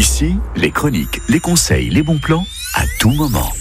Ici, les chroniques, les conseils, les bons plans, à tout moment.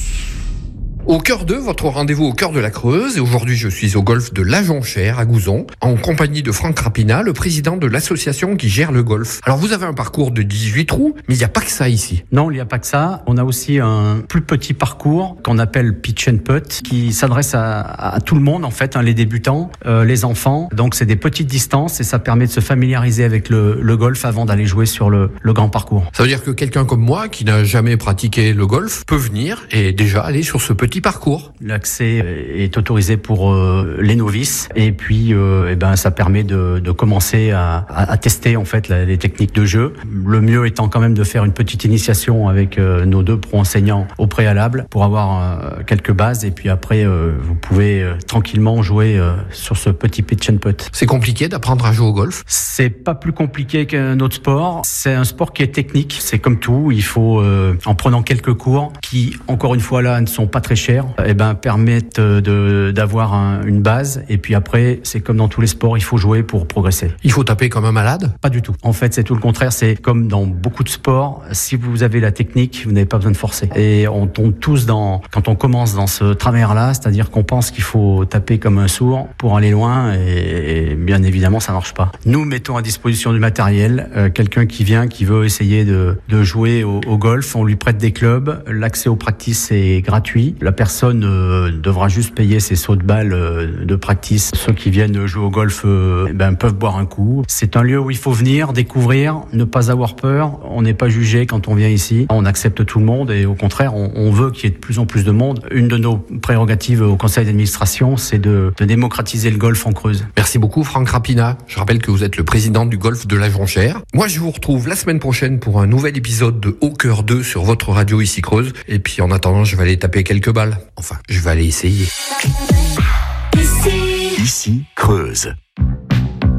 Au cœur 2, votre rendez-vous au cœur de la Creuse. Et aujourd'hui, je suis au golf de La Jonchère, à Gouzon, en compagnie de Franck Rapina, le président de l'association qui gère le golf. Alors, vous avez un parcours de 18 trous, mais il n'y a pas que ça ici. Non, il n'y a pas que ça. On a aussi un plus petit parcours qu'on appelle pitch and putt, qui s'adresse à tout le monde, en fait, les débutants, les enfants. Donc, c'est des petites distances et ça permet de se familiariser avec le golf avant d'aller jouer sur le grand parcours. Ça veut dire que quelqu'un comme moi, qui n'a jamais pratiqué le golf, peut venir et déjà aller sur ce petit parcours. L'accès est autorisé pour les novices et puis ça permet de commencer à tester en fait les techniques de jeu. Le mieux étant quand même de faire une petite initiation avec nos 2 pro-enseignants au préalable pour avoir quelques bases et puis après vous pouvez tranquillement jouer sur ce petit pitch and putt. C'est compliqué d'apprendre à jouer au golf? C'est pas plus compliqué qu'un autre sport. C'est un sport qui est technique. C'est comme tout. Il faut, en prenant quelques cours qui, encore une fois là, ne sont pas très chers, permettent d'avoir une base. Et puis après, c'est comme dans tous les sports, il faut jouer pour progresser. Il faut taper comme un malade? Pas du tout. En fait, c'est tout le contraire. C'est comme dans beaucoup de sports. Si vous avez la technique, vous n'avez pas besoin de forcer. Et on tombe tous quand on commence dans ce travers-là, c'est-à-dire qu'on pense qu'il faut taper comme un sourd pour aller loin. Et bien évidemment, ça marche pas. Nous mettons à disposition du matériel. Quelqu'un qui vient, qui veut essayer de jouer au golf, on lui prête des clubs. L'accès aux practices est gratuit. La personne devra juste payer ses sauts de balle de practice. Ceux qui viennent jouer au golf peuvent boire un coup. C'est un lieu où il faut venir, découvrir, ne pas avoir peur. On n'est pas jugé quand on vient ici. On accepte tout le monde et au contraire, on veut qu'il y ait de plus en plus de monde. Une de nos prérogatives au conseil d'administration, c'est de démocratiser le golf en Creuse. Merci beaucoup Franck Rapina. Je rappelle que vous êtes le président du golf de La Jonchère. Moi, je vous retrouve la semaine prochaine pour un nouvel épisode de Au Cœur 2 sur votre radio ici Creuse. Et puis en attendant, je vais aller taper quelques balles. Enfin, je vais aller essayer. Ici, Creuse.